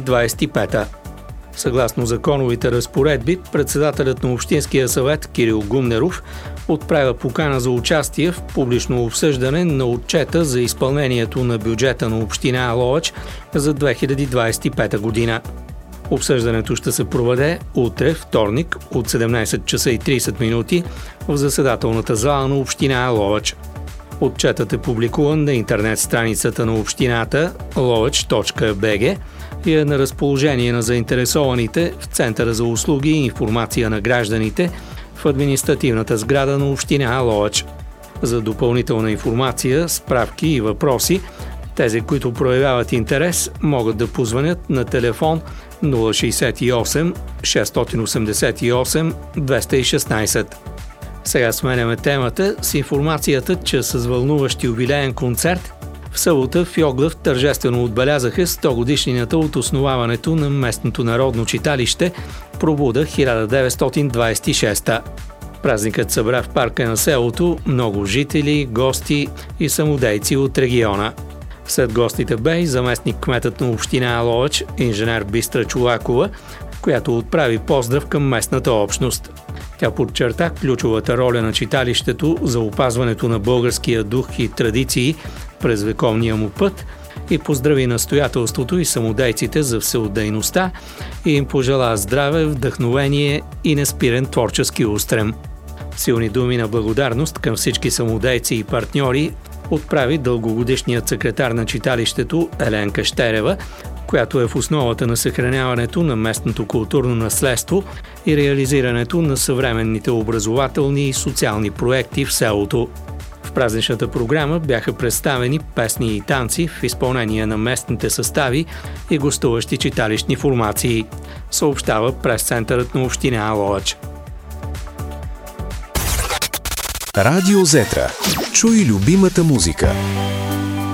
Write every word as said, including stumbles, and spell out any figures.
двадесет и пета. Съгласно законовите разпоредби, председателят на Общинския съвет Кирил Гумнеров отправя покана за участие в публично обсъждане на отчета за изпълнението на бюджета на община Ловеч за две хиляди двадесет и пета година. Обсъждането ще се проведе утре, вторник, от седемнадесет часа и тридесет минути в заседателната зала на община Ловеч. Отчетът е публикуван на интернет страницата на общината ловеч точка би джи и е на разположение на заинтересованите в Центъра за услуги и информация на гражданите в административната сграда на община Ловеч. За допълнителна информация, справки и въпроси, тези, които проявяват интерес, могат да позвънят на телефон нула шестдесет и осем шестстотин осемдесет и осем двеста и шестнадесет. Сега сменяме темата с информацията, че с вълнуващ юбилеен концерт в събота в Йоглав тържествено отбелязаха сто годишнината от основаването на местното народно читалище Пробуда хиляда деветстотин двадесет и шеста. Празникът събра в парка на селото много жители, гости и самодейци от региона. След гостите бе и заместник кметът на община Ловеч, инженер Бистра Чолакова, която отправи поздрав към местната общност. Тя подчерта ключовата роля на читалището за опазването на българския дух и традиции през вековния му път и поздрави настоятелството и самодейците за всеотдайността и им пожела здраве, вдъхновение и неспирен творчески устрем. Силни думи на благодарност към всички самодейци и партньори отправи дългогодишният секретар на читалището Еленка Щерева, която е в основата на съхраняването на местното културно наследство и реализирането на съвременните образователни и социални проекти в селото. В празничната програма бяха представени песни и танци в изпълнение на местните състави и гостуващи читалищни формации, съобщава прес-центърът на община Ловеч. Радио Зетра. Чуй любимата музика.